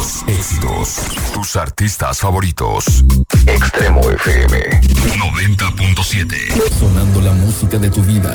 éxitos, tus artistas favoritos. Extremo FM 90.7. Sonando la música de tu vida.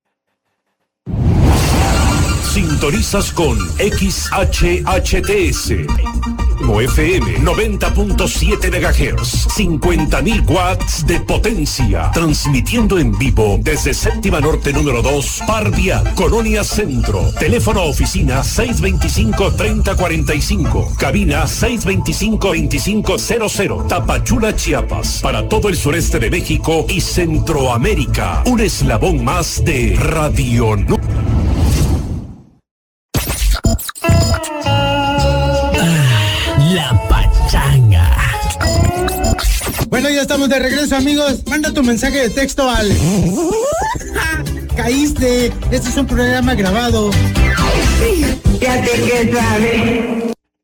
Sintonizas con XHHTS. FM 90.7 MHz, 50.000 watts de potencia, transmitiendo en vivo desde Séptima Norte número 2, Par Vial, Colonia Centro. Teléfono oficina 625-3045, cabina 625-2500, Tapachula, Chiapas, para todo el sureste de México y Centroamérica. Un eslabón más de Radio La pachanga. Bueno, ya estamos de regreso, amigos. Manda tu mensaje de texto al... Caíste. Este es un programa grabado. Ya te que sabe.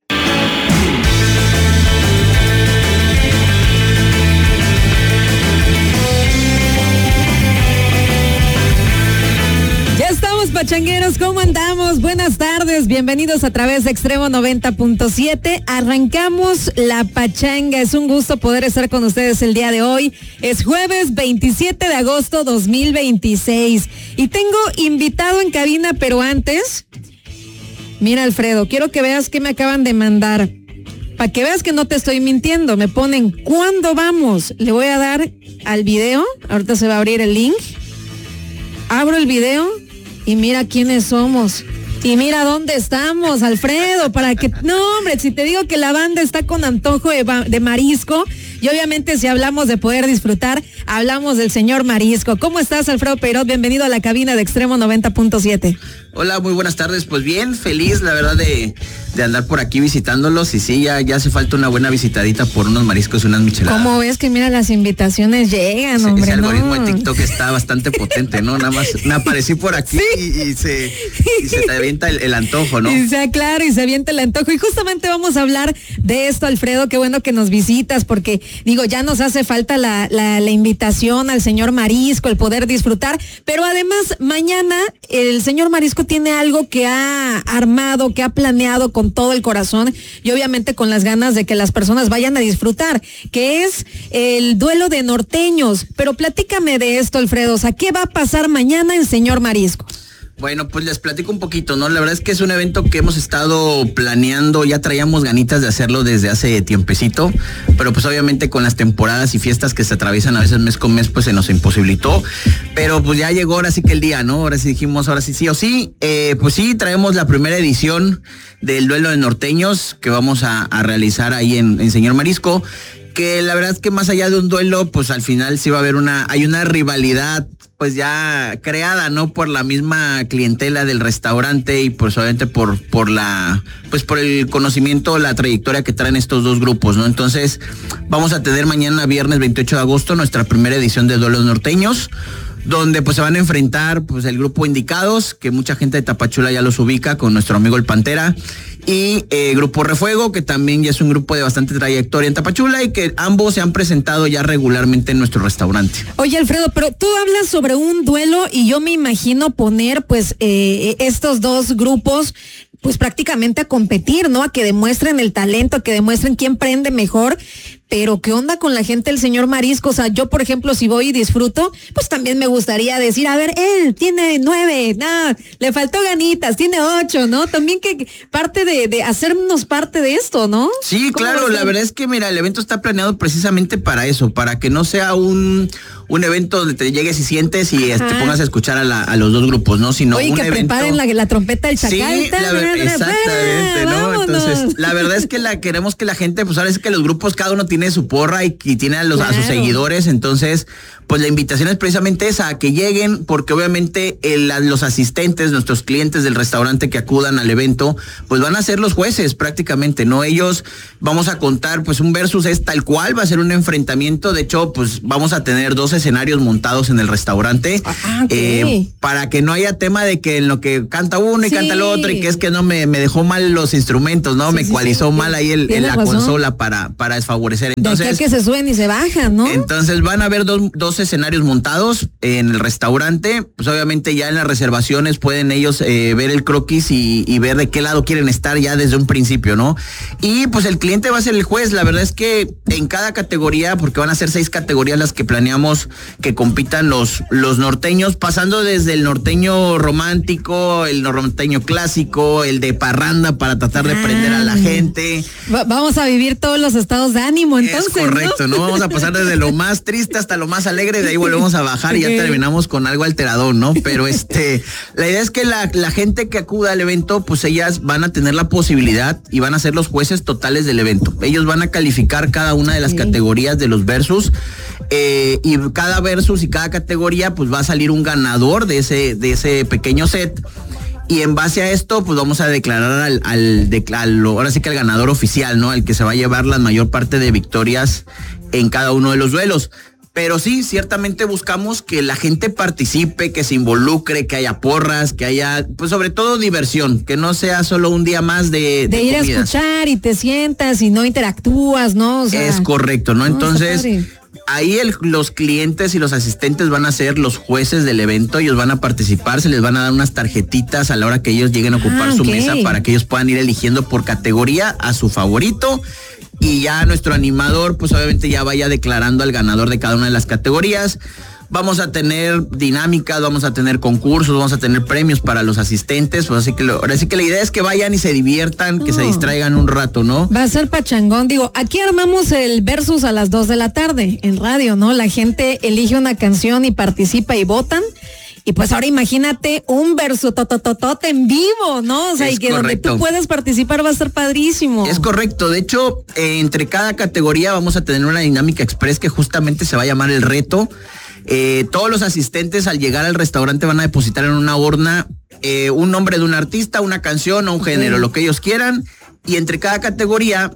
Pachangueros, ¿cómo andamos? Buenas tardes, bienvenidos a través de Extremo 90.7. Arrancamos la pachanga, es un gusto poder estar con ustedes el día de hoy. Es jueves 27 de agosto 2026 y tengo invitado en cabina, pero antes, mira Alfredo, quiero que veas que me acaban de mandar. Para que veas que no te estoy mintiendo, me ponen, ¿cuándo vamos? Le voy a dar al video, ahorita se va a abrir el link. Abro el video. Y mira quiénes somos. Y mira dónde estamos, Alfredo, para que... No, hombre, si te digo que la banda está con antojo de marisco, y obviamente si hablamos de poder disfrutar, hablamos del señor Marisco. ¿Cómo estás, Alfredo Peirot? Bienvenido a la cabina de Extremo 90.7. Hola, muy buenas tardes. Pues bien, feliz, la verdad, de andar por aquí visitándolos. Y sí, ya hace falta una buena visitadita por unos mariscos y unas micheladas. ¿Cómo ves que mira las invitaciones llegan, hombre? Ese algoritmo de TikTok está bastante potente, ¿no? Nada más me aparecí por aquí, sí. y se te avienta el antojo, ¿no? Y sea claro, y se avienta el antojo. Y justamente vamos a hablar de esto, Alfredo. Qué bueno que nos visitas, porque digo, ya nos hace falta la invitación al señor Marisco, el poder disfrutar. Pero además, mañana el señor Marisco tiene algo que ha armado, que ha planeado con todo el corazón y obviamente con las ganas de que las personas vayan a disfrutar, que es el duelo de norteños. Pero platícame de esto, Alfredo, o sea, ¿qué va a pasar mañana en señor Marisco? Bueno, pues les platico un poquito, ¿no? La verdad es que es un evento que hemos estado planeando, ya traíamos ganitas de hacerlo desde hace tiempecito, pero pues obviamente con las temporadas y fiestas que se atraviesan a veces mes con mes, pues se nos imposibilitó, pero pues ya llegó ahora sí que el día, ¿no? Ahora sí dijimos, ahora sí o sí, pues sí, traemos la primera edición del duelo de norteños que vamos a realizar ahí en Señor Marisco, que la verdad es que más allá de un duelo, pues al final sí va a haber hay una rivalidad pues ya creada, ¿no? Por la misma clientela del restaurante y pues obviamente por el conocimiento, la trayectoria que traen estos dos grupos, ¿no? Entonces, vamos a tener mañana viernes 28 de agosto nuestra primera edición de Duelos Norteños, donde pues se van a enfrentar pues el grupo Indicados, que mucha gente de Tapachula ya los ubica, con nuestro amigo el Pantera, y Grupo Refuego, que también ya es un grupo de bastante trayectoria en Tapachula y que ambos se han presentado ya regularmente en nuestro restaurante. Oye, Alfredo, pero tú hablas sobre un duelo y yo me imagino poner pues estos dos grupos pues prácticamente a competir, ¿no? A que demuestren el talento, a que demuestren quién prende mejor. Pero ¿qué onda con la gente del señor Marisco? O sea, yo, por ejemplo, si voy y disfruto, pues también me gustaría decir, a ver, él tiene 9, le faltó ganitas, tiene 8, ¿no? También que parte de hacernos parte de esto, ¿no? Sí, claro, la verdad es que, mira, el evento está planeado precisamente para eso, para que no sea un evento donde te llegues y sientes y te pongas a escuchar a los dos grupos, ¿no? Sino oye, un que evento... preparen la trompeta del chacal. Sí, exactamente, ¿no? Vámonos. Entonces, la verdad es que queremos que la gente, pues ahora es que los grupos, cada uno tiene su porra y tiene a sus seguidores, entonces, pues la invitación es precisamente esa, a que lleguen, porque obviamente los asistentes, nuestros clientes del restaurante que acudan al evento, pues van a ser los jueces prácticamente, ¿no? Ellos vamos a contar, pues un versus es tal cual, va a ser un enfrentamiento, de hecho, pues vamos a tener 2 escenarios montados en el restaurante, okay. Para que no haya tema de que en lo que canta uno y canta el otro, y que es que no me dejó mal los instrumentos, ¿no? Me ecualizó mal ahí en la consola para desfavorecer hacer. Entonces, de aquí a que se suben y se bajan, ¿no? Entonces van a haber dos escenarios montados en el restaurante. Pues obviamente ya en las reservaciones pueden ellos ver el croquis y ver de qué lado quieren estar ya desde un principio, ¿no? Y pues el cliente va a ser el juez. La verdad es que en cada categoría, porque van a ser 6 categorías las que planeamos que compitan los norteños, pasando desde el norteño romántico, el norteño clásico, el de parranda para tratar de prender a la gente. Vamos a vivir todos los estados de ánimo, entonces. Es correcto, ¿no? Vamos a pasar desde lo más triste hasta lo más alegre, de ahí volvemos a bajar y ya terminamos con algo alterador, ¿no? Pero la idea es que la gente que acuda al evento, pues ellas van a tener la posibilidad y van a ser los jueces totales del evento. Ellos van a calificar cada una de las categorías de los versus, y cada versus y cada categoría, pues va a salir un ganador de ese pequeño set. Y en base a esto, pues vamos a declarar ahora sí que al ganador oficial, ¿no? El que se va a llevar la mayor parte de victorias en cada uno de los duelos. Pero sí, ciertamente buscamos que la gente participe, que se involucre, que haya porras, que haya, pues sobre todo diversión, que no sea solo un día más de ir comidas. A escuchar y te sientas y no interactúas, ¿no? O sea, es correcto, ¿no? Entonces, ahí los clientes y los asistentes van a ser los jueces del evento. Ellos van a participar, se les van a dar unas tarjetitas a la hora que ellos lleguen a ocupar su mesa para que ellos puedan ir eligiendo por categoría a su favorito. Y ya nuestro animador, pues obviamente ya vaya declarando al ganador de cada una de las categorías. Vamos a tener dinámicas, vamos a tener concursos, vamos a tener premios para los asistentes. Pues ahora sí que la idea es que vayan y se diviertan, que se distraigan un rato, ¿no? Va a ser pachangón. Digo, aquí armamos el versus a las 2 de la tarde en radio, ¿no? La gente elige una canción y participa y votan. Y pues ahora imagínate un verso totototote en vivo, ¿no? O sea, y que donde tú puedes participar va a estar padrísimo. Es correcto. De hecho, entre cada categoría vamos a tener una dinámica express que justamente se va a llamar el reto. Todos los asistentes al llegar al restaurante van a depositar en una urna un nombre de un artista, una canción o un género, lo que ellos quieran. Y entre cada categoría,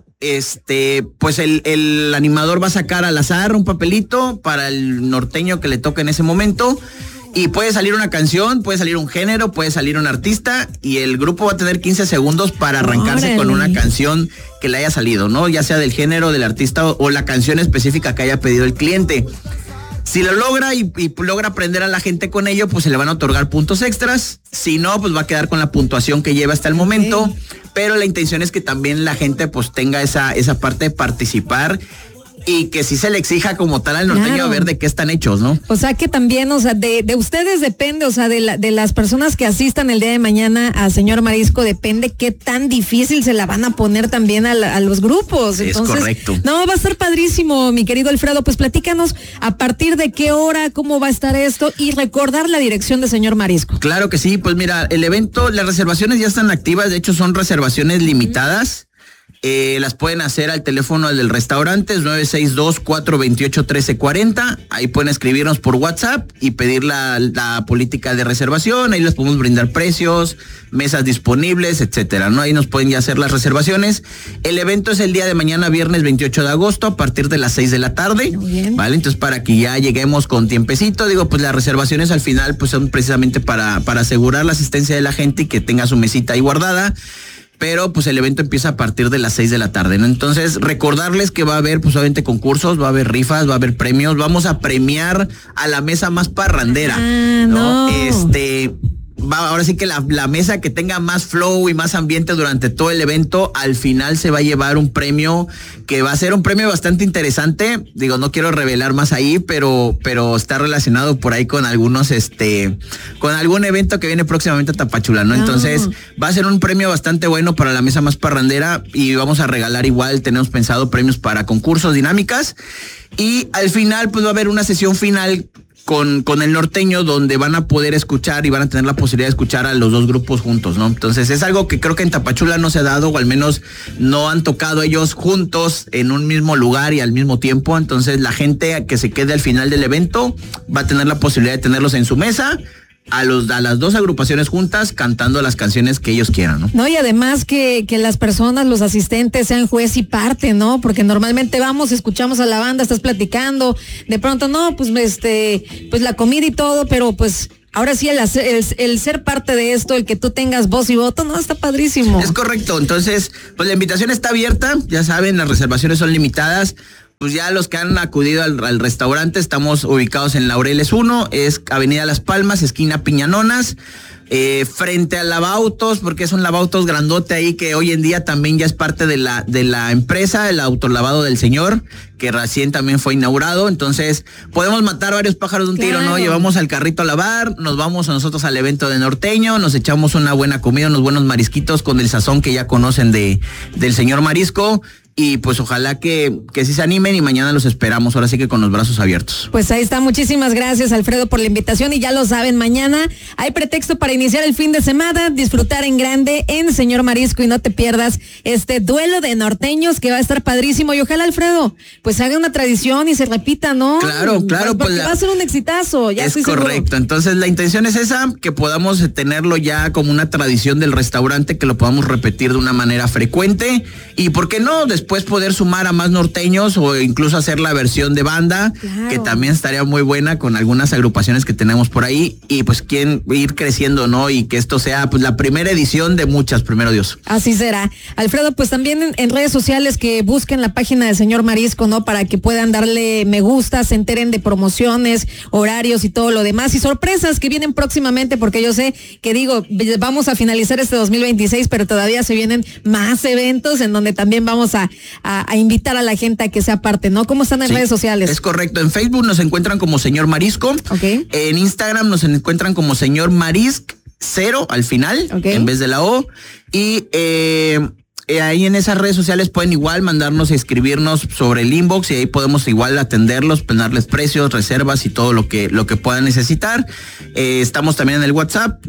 pues el animador va a sacar al azar un papelito para el norteño que le toque en ese momento. Y puede salir una canción, puede salir un género, puede salir un artista y el grupo va a tener 15 segundos para arrancarse con una canción que le haya salido, ¿no? Ya sea del género, del artista o la canción específica que haya pedido el cliente. Si lo logra y logra aprender a la gente con ello, pues se le van a otorgar puntos extras. Si no, pues va a quedar con la puntuación que lleva hasta el momento. Pero la intención es que también la gente pues tenga esa parte de participar y que sí se le exija como tal al norteño a ver de qué están hechos, ¿no? O sea que también, o sea, de ustedes depende, o sea, de las personas que asistan el día de mañana a Señor Marisco, depende qué tan difícil se la van a poner también a los grupos. Entonces, es correcto. No, va a estar padrísimo, mi querido Alfredo. Pues platícanos a partir de qué hora, cómo va a estar esto y recordar la dirección de Señor Marisco. Claro que sí, pues mira, el evento, las reservaciones ya están activas, de hecho son reservaciones limitadas. Las pueden hacer al teléfono del restaurante, es 962-428-1340. Ahí pueden escribirnos por WhatsApp y pedir la política de reservación. Ahí les podemos brindar precios, mesas disponibles, etcétera, ¿no? Ahí nos pueden ya hacer las reservaciones. El evento es el día de mañana, viernes 28 de agosto, a partir de las 6 de la tarde. Muy bien. ¿Vale? Entonces, para que ya lleguemos con tiempecito, digo, pues las reservaciones al final pues son precisamente para asegurar la asistencia de la gente y que tenga su mesita ahí guardada. Pero pues el evento empieza a partir de las 6 de la tarde, ¿no? Entonces, recordarles que va a haber pues obviamente concursos, va a haber rifas, va a haber premios, vamos a premiar a la mesa más parrandera, ¿no? Ahora sí que la mesa que tenga más flow y más ambiente durante todo el evento, al final se va a llevar un premio que va a ser un premio bastante interesante. Digo, no quiero revelar más ahí, pero está relacionado por ahí con algunos, con algún evento que viene próximamente a Tapachula, ¿no? Entonces, va a ser un premio bastante bueno para la mesa más parrandera y vamos a regalar igual, tenemos pensado premios para concursos, dinámicas y al final pues va a haber una sesión final con el norteño donde van a poder escuchar y van a tener la posibilidad de escuchar a los dos grupos juntos, ¿no? Entonces es algo que creo que en Tapachula no se ha dado o al menos no han tocado ellos juntos en un mismo lugar y al mismo tiempo. Entonces la gente que se quede al final del evento va a tener la posibilidad de tenerlos en su mesa a las dos agrupaciones juntas cantando las canciones que ellos quieran, ¿no? No, y además que las personas, los asistentes sean juez y parte, ¿no? Porque normalmente vamos, escuchamos a la banda, estás platicando, de pronto no, pues pues la comida y todo, pero pues Ahora sí, el ser parte de esto, el que tú tengas voz y voto, no, está padrísimo. Es correcto, entonces, pues la invitación está abierta, ya saben, las reservaciones son limitadas. Pues ya los que han acudido al restaurante, estamos ubicados en Laureles 1, es Avenida Las Palmas, esquina Piñanonas, frente al lavautos, porque es un lavautos grandote ahí que hoy en día también ya es parte de la empresa, el autolavado del señor, que recién también fue inaugurado. Entonces podemos matar varios pájaros de un tiro, ¿no? Llevamos al carrito a lavar, nos vamos nosotros al evento de norteño, nos echamos una buena comida, unos buenos marisquitos con el sazón que ya conocen del señor Marisco. Y pues ojalá que sí se animen y mañana los esperamos, ahora sí que con los brazos abiertos. Pues ahí está, muchísimas gracias Alfredo por la invitación y ya lo saben, mañana hay pretexto para iniciar el fin de semana, disfrutar en grande en Señor Marisco y no te pierdas este duelo de norteños que va a estar padrísimo y ojalá Alfredo pues haga una tradición y se repita, ¿no? Claro, porque va a ser un exitazo, ya estoy seguro. Es correcto, entonces la intención es esa, que podamos tenerlo ya como una tradición del restaurante, que lo podamos repetir de una manera frecuente y por qué no, después poder sumar a más norteños o incluso hacer la versión de banda, claro, que también estaría muy buena con algunas agrupaciones que tenemos por ahí y pues ir creciendo, ¿no? Y que esto sea pues la primera edición de muchas, primero Dios. Así será. Alfredo, pues también en redes sociales que busquen la página del señor Marisco, ¿no? Para que puedan darle me gusta, se enteren de promociones, horarios y todo lo demás y sorpresas que vienen próximamente, porque yo sé que vamos a finalizar este 2026, pero todavía se vienen más eventos en donde también vamos a invitar a la gente a que sea parte, ¿no? ¿Cómo están en redes sociales? Es correcto, en Facebook nos encuentran como Señor Marisco, en Instagram nos encuentran como Señor Marisc 0 al final, en vez de la O, y ahí en esas redes sociales pueden igual mandarnos y escribirnos sobre el inbox y ahí podemos igual atenderlos, darles precios, reservas y todo lo que puedan necesitar. Estamos también en el WhatsApp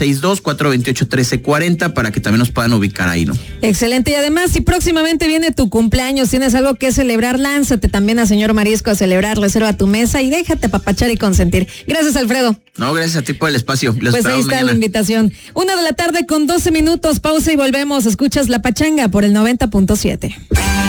962-428-1340 para que también nos puedan ubicar ahí, ¿no? Excelente, y además si próximamente viene tu cumpleaños, tienes algo que celebrar, lánzate también a Señor Marisco a celebrar, reserva tu mesa y déjate apapachar y consentir. Gracias, Alfredo. No, gracias a ti por el espacio. Pues ahí está la invitación. 1:12 p.m, pausa y volvemos. Escuchas La Pachanga por el 90.7.